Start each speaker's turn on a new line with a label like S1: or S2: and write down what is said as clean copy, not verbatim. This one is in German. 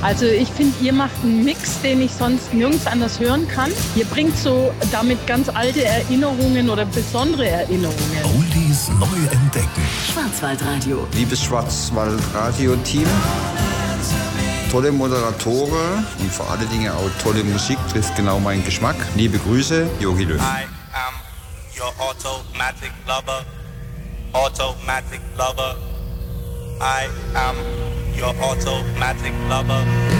S1: Also ich finde, ihr macht einen Mix, den ich sonst nirgends anders hören kann. Ihr bringt so damit ganz alte Erinnerungen oder besondere Erinnerungen.
S2: Oldies neu entdecken.
S3: Schwarzwaldradio.
S4: Liebes Schwarzwaldradio-Team, tolle Moderatoren und vor allen Dingen auch tolle Musik, trifft genau meinen Geschmack. Liebe Grüße, Jogi Löw.
S5: I am your automatic lover. Automatic lover. I am your automatic lover.